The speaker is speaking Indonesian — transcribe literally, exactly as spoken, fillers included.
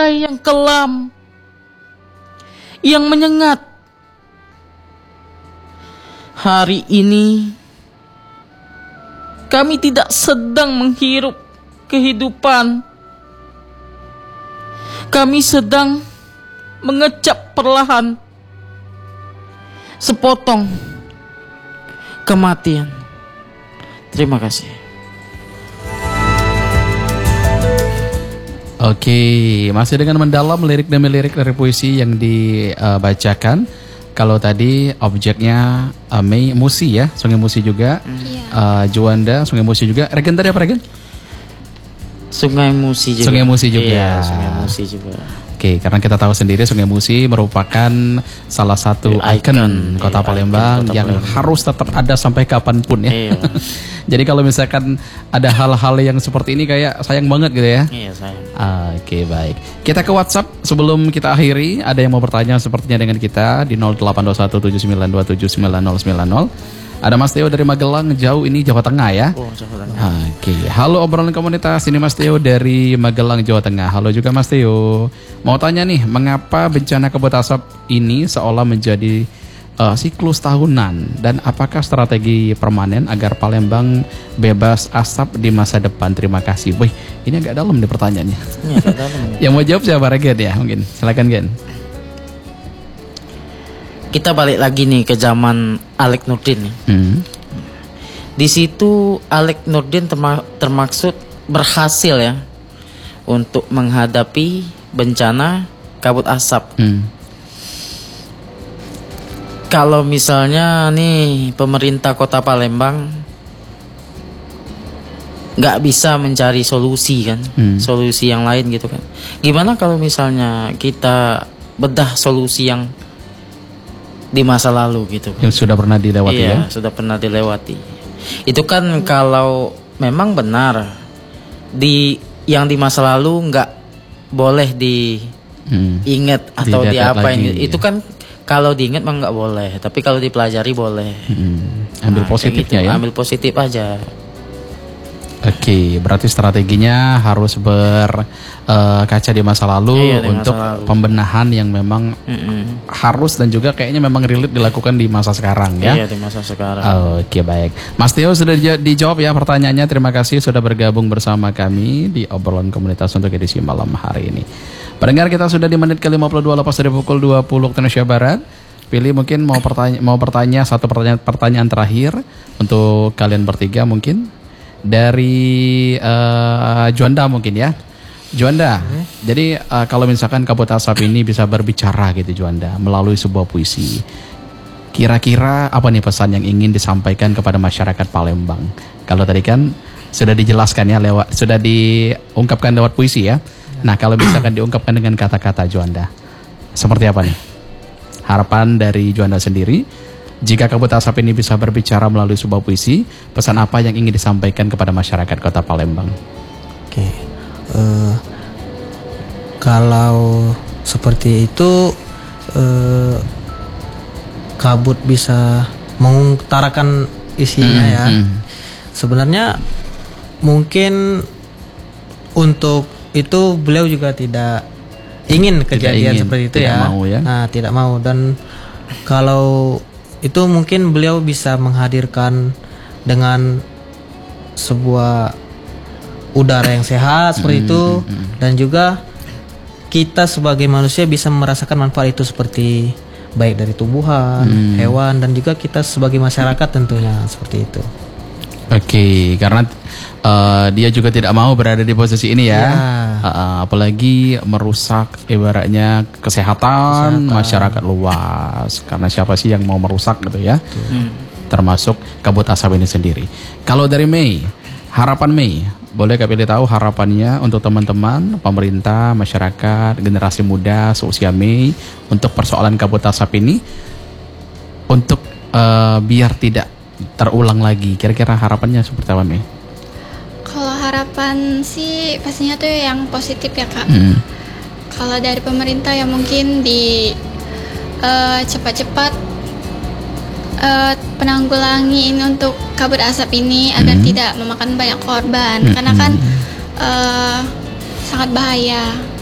cahaya yang kelam, yang menyengat. Hari ini kami tidak sedang menghirup kehidupan. Kami sedang mengecap perlahan sepotong kematian. Terima kasih. Oke, masih dengan mendalam lirik demi lirik dari puisi yang dibacakan. Kalau tadi objeknya uh, Mei Musi ya, Sungai Musi juga. Iya. uh, Juanda, Sungai Musi juga. Regen tadi apa Regen? Sungai Musi juga. Sungai Musi juga. Iya, Sungai Musi juga. Oke, karena kita tahu sendiri Sungai Musi merupakan salah satu Icon, ikon Kota iya, Palembang Kota yang Palembang. harus tetap ada sampai kapanpun ya. Iya. Jadi kalau misalkan ada hal-hal yang seperti ini kayak sayang banget gitu ya. Iya, sayang. Oke, baik. Kita ke WhatsApp sebelum kita akhiri. Ada yang mau bertanya sepertinya dengan kita di nol delapan dua satu tujuh sembilan dua tujuh sembilan nol sembilan nol. Ada Mas Theo dari Magelang, jauh ini Jawa Tengah ya. Oh, Jawa Tengah. Oke, halo obrolan komunitas, ini Mas Theo dari Magelang, Jawa Tengah. Halo juga Mas Theo. Mau tanya nih, mengapa bencana kabut asap ini seolah menjadi uh, siklus tahunan, dan apakah strategi permanen agar Palembang bebas asap di masa depan? Terima kasih. Wih, ini agak dalam nih pertanyaannya. Ini agak dalam. Yang mau jawab siapa? Regen ya, mungkin. Silakan Gen. Kita balik lagi nih ke zaman Alek Nurdin nih. Hmm. Di situ Alek Nurdin terma- termaksud berhasil ya untuk menghadapi bencana kabut asap. Hmm. Kalau misalnya nih pemerintah Kota Palembang nggak bisa mencari solusi kan, Hmm. solusi yang lain gitu kan. Gimana kalau misalnya kita bedah solusi yang di masa lalu gitu kan? Yang sudah pernah dilewati Iya, ya. sudah pernah dilewati. Itu kan kalau memang benar di yang di masa lalu nggak boleh diingat Hmm. atau Dilihat diapain. lagi. Itu kan kalau diingat mah nggak boleh, tapi kalau dipelajari boleh. Hmm. Ambil Nah, positifnya kayak gitu. ya. Ambil positif aja. Oke, berarti strateginya harus berkaca di masa lalu Iya, di masa untuk lalu. pembenahan yang memang Mm-mm. harus dan juga kayaknya memang relate dilakukan di masa sekarang ya. Iya, di masa sekarang. Oke, baik. Mas Theo sudah dija- dijawab ya pertanyaannya. Terima kasih sudah bergabung bersama kami di obrolan komunitas untuk edisi malam hari ini. Pendengar, kita sudah di menit ke lima puluh dua lepas dari pukul dua puluh waktu Indonesia Barat. Pilih mungkin mau bertanya mau bertanya satu pertanyaan pertanyaan terakhir untuk kalian bertiga mungkin. Dari uh, Juanda mungkin ya. Juanda, hmm. jadi uh, kalau misalkan kabut asap ini bisa berbicara gitu Juanda melalui sebuah puisi, kira-kira apa nih pesan yang ingin disampaikan kepada masyarakat Palembang? Kalau tadi kan sudah dijelaskan ya lewat, sudah diungkapkan lewat puisi ya. Nah kalau misalkan diungkapkan dengan kata-kata Juanda, seperti apa nih harapan dari Juanda sendiri? Jika kabut asap ini bisa berbicara melalui sebuah puisi, pesan apa yang ingin disampaikan kepada masyarakat Kota Palembang? Oke, uh, kalau seperti itu uh, kabut bisa mengutarakan isinya Hmm, ya. hmm. Sebenarnya mungkin untuk itu beliau juga tidak ingin kejadian ingin, seperti itu tidak ya. mau ya. Nah, tidak mau, dan kalau itu mungkin beliau bisa menghadirkan dengan sebuah udara yang sehat seperti Hmm, itu, hmm, hmm. dan juga kita sebagai manusia bisa merasakan manfaat itu seperti baik dari tumbuhan, Hmm. hewan, dan juga kita sebagai masyarakat tentunya seperti itu. Oke, karena uh, dia juga tidak mau berada di posisi ini ya, Ya. Uh, uh, apalagi merusak ibaratnya kesehatan, Kesehatan. masyarakat luas. Karena siapa sih yang mau merusak gitu ya? Hmm. Termasuk kabut asap ini sendiri. Kalau dari Mei, harapan Mei, boleh kami tahu harapannya untuk teman-teman, pemerintah, masyarakat, generasi muda seusia Mei untuk persoalan kabut asap ini, untuk uh, biar tidak terulang lagi. Kira-kira harapannya seperti apa Mei? Kalau harapan sih pastinya tuh yang positif ya Kak. Hmm. Kalau dari pemerintah ya mungkin di eh, cepat-cepat eh, penanggulangi ini untuk kabut asap ini agar Hmm. tidak memakan banyak korban, Hmm. karena kan eh, sangat bahaya.